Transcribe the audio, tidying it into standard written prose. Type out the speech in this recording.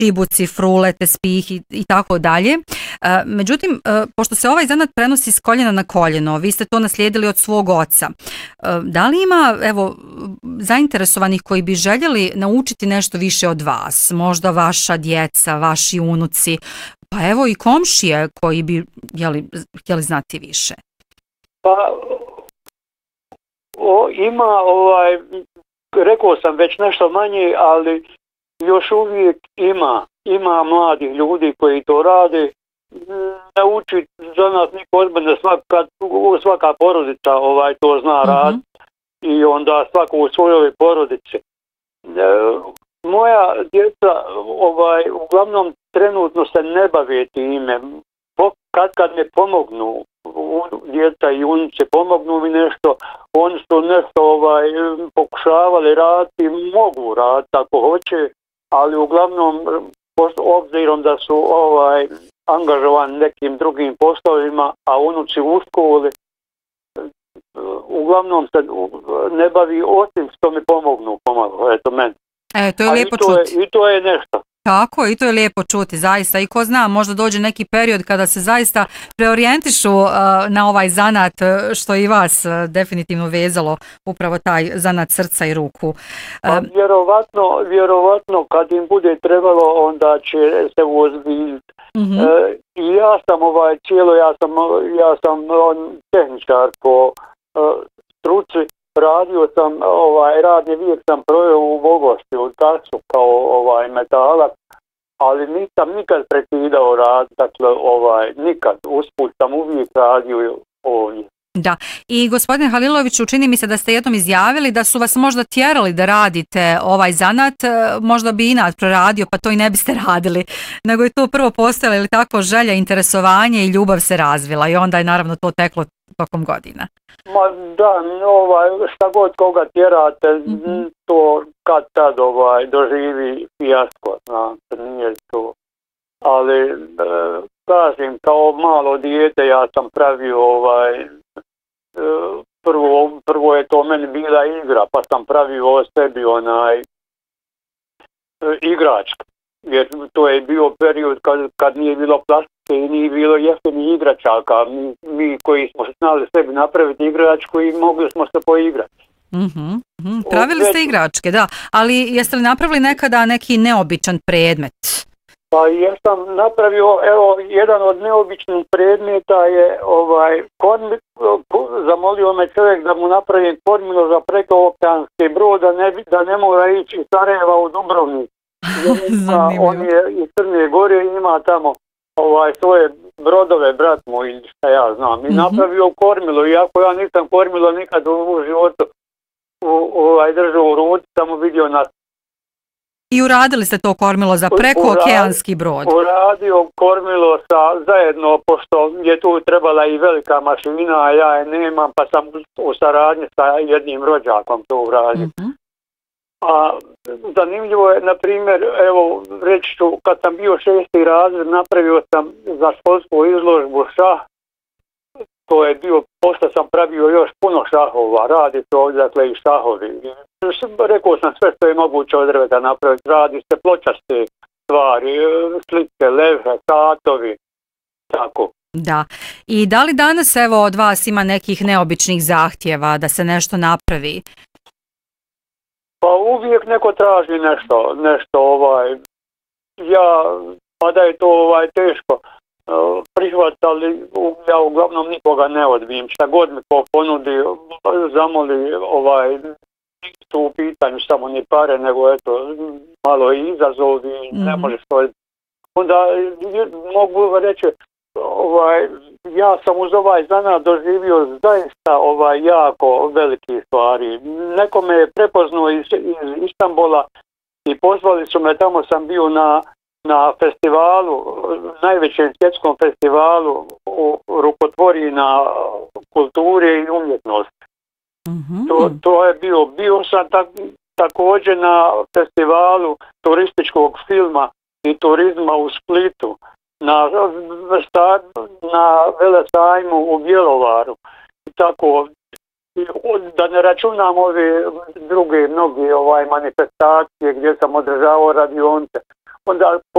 čibuci, frule, tespih i tako dalje. Međutim, pošto se ovaj zanat prenosi s koljena na koljeno, vi ste to naslijedili od svog oca. Da li ima, evo, zainteresovanih koji bi željeli naučiti nešto više od vas? Možda vaša djeca, vaši unuci, pa evo i komšije koji bi htjeli znati više. Pa ima rekao sam već nešto manje, ali još uvijek ima mladih ljudi koji to rade. Naučiti zanat niko ozbiljno, svaka porodica to zna raditi i onda svako u svojoj porodici. Moja djeca uglavnom trenutno se ne bave time. Kad me pomognu, djeca i unice pomognu mi nešto, oni su nešto pokušavali raditi, mogu raditi ako hoće, ali uglavnom obzirom da su angažovani nekim drugim poslovima, a unuci u školi, uglavnom se ne bavi osim što mi pomognu pomalo, eto meni. To je lijepo čuti. I to je nešto. Tako, i to je lijepo čuti, zaista. I ko zna, možda dođe neki period kada se zaista preorijentišu na ovaj zanat, što i vas definitivno vezalo, upravo taj zanat srca i ruku. Vjerovatno kad im bude trebalo, onda će se uozbiljiti. I ja sam ja sam tehničar po struci. Radio sam, radni vijek sam proveo u Bogošći, u Tarsu kao metalac, ali nisam nikad prekidao rad, dakle nikad, usput sam uvijek radio ovdje. Da, i gospodine Haliloviću, čini mi se da ste jednom izjavili da su vas možda tjerali da radite ovaj zanat, možda bi inat proradio pa to i ne biste radili, nego je to prvo postojalo ili tako želja, interesovanje i ljubav se razvila i onda je naravno to teklo tokom godina. Ma da, šta god koga tjerate, to kad tad doživi fijasko, znate, nije to. Ali, kažem, kao malo dijete ja sam pravio prvo je to meni bila igra, pa sam pravio o sebi igračka. Jer to je bio period kad nije bilo plastike i nije bilo jeftinih igračaka. Mi koji smo znali sebi napraviti igračku i mogli smo se poigrati. Pravili ste igračke, da. Ali jeste li napravili nekada neki neobičan predmet? Pa jesam napravio, jedan od neobičnih predmeta je zamolio me čovjek da mu napravim kormilo za prekookeanski brod, da ne mora ići iz Sarajeva u Dubrovnik. On je iz Crne Gore i ima tamo svoje brodove, brat moj, šta ja znam. I napravio kormilo, iako ja nisam kormilo nikad u životu držao u ruci, samo vidio nas. I uradili ste to kormilo za prekookeanski brod? Uradio kormilo zajedno, pošto je tu trebala i velika mašina, a ja je nemam, pa sam u saradnji sa jednim rođakom to uradio. A zanimljivo je, na primjer, evo reći ću, kad sam bio 6. razred, napravio sam za školsku izložbu šah. To je bio, pošto sam pravio još puno šahova, radi se ovdje, dakle, i šahovi. Rekao sam sve što je moguće od drveta napraviti, radi se pločaste stvari, slike, leve, satovi, tako. Da. I da li danas, evo, od vas ima nekih neobičnih zahtjeva da se nešto napravi? Pa uvijek neko traži nešto, mada je to teško prihvatali, ja uglavnom nikoga ne odbijem, šta god mi ponudi, zamoli, su u pitanju samo ni pare, nego eto, malo i izazov i ne možeš to. Onda mogu reći, ja sam uz ovaj zanat doživio zaista jako velike stvari. Neko me je prepoznao iz Istanbula i pozvali su me, tamo sam bio na festivalu, najvećem svjetskom festivalu u rukotvorina kulture i umjetnosti. To je bio sam također na festivalu turističkog filma i turizma u Splitu, na velesajmu u Bjelovaru i tako, da ne računam ove druge mnoge manifestacije gdje sam održavao radionice. Onda